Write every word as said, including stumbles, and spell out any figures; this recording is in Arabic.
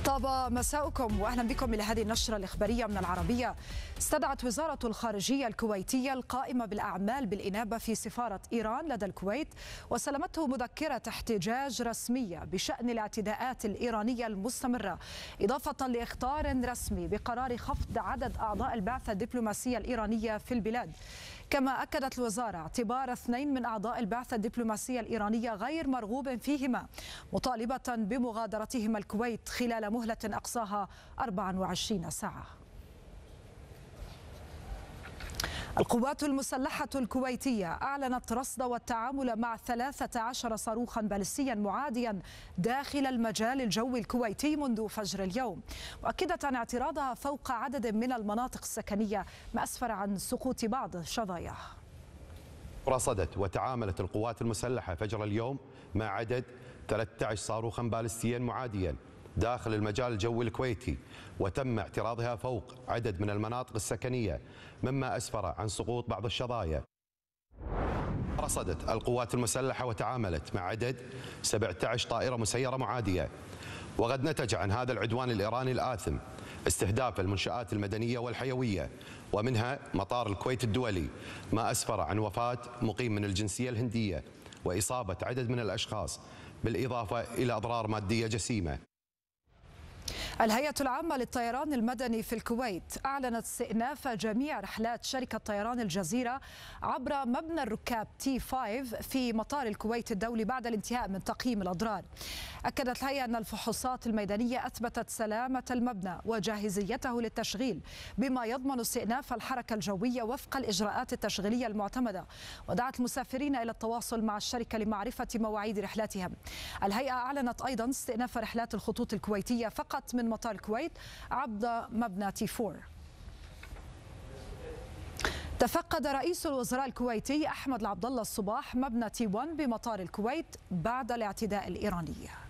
طاب مساؤكم واهلا بكم الى هذه النشره الاخباريه من العربيه. استدعت وزاره الخارجيه الكويتيه القائمه بالاعمال بالانابه في سفاره ايران لدى الكويت وسلمته مذكره احتجاج رسميه بشان الاعتداءات الايرانيه المستمره، اضافه لاخطار رسمي بقرار خفض عدد اعضاء البعثه الدبلوماسيه الايرانيه في البلاد. كما أكدت الوزارة اعتبار اثنين من أعضاء البعثة الدبلوماسية الإيرانية غير مرغوب فيهما، مطالبة بمغادرتهما الكويت خلال مهلة أقصاها أربع وعشرين ساعة. القوات المسلحة الكويتية أعلنت رصد والتعامل مع ثلاثة عشر صاروخا باليستيا معاديا داخل المجال الجوي الكويتي منذ فجر اليوم، مؤكدة اعتراضها فوق عدد من المناطق السكنية ما أسفر عن سقوط بعض الشظايا. رصدت وتعاملت القوات المسلحة فجر اليوم مع عدد ثلاثة عشر صاروخا باليستيا معاديا داخل المجال الجوي الكويتي، وتم اعتراضها فوق عدد من المناطق السكنية مما أسفر عن سقوط بعض الشظايا. رصدت القوات المسلحة وتعاملت مع عدد سبعة عشر طائرة مسيرة معادية، وقد نتج عن هذا العدوان الإيراني الآثم استهداف المنشآت المدنية والحيوية ومنها مطار الكويت الدولي، ما أسفر عن وفاة مقيم من الجنسية الهندية وإصابة عدد من الأشخاص بالإضافة إلى أضرار مادية جسيمة. الهيئة العامة للطيران المدني في الكويت أعلنت استئناف جميع رحلات شركة طيران الجزيرة عبر مبنى الركاب تي خمسة في مطار الكويت الدولي بعد الانتهاء من تقييم الأضرار. أكدت الهيئة أن الفحوصات الميدانية أثبتت سلامة المبنى وجاهزيته للتشغيل بما يضمن استئناف الحركة الجوية وفق الإجراءات التشغيلية المعتمدة، ودعت المسافرين إلى التواصل مع الشركة لمعرفة مواعيد رحلاتهم. الهيئة أعلنت أيضا استئناف رحلات الخطوط الكويتية فقط من مطار الكويت عبر مبنى تي أربعة. تفقد رئيس الوزراء الكويتي أحمد العبد الله الصباح مبنى تي واحد بمطار الكويت بعد الاعتداء الإيراني.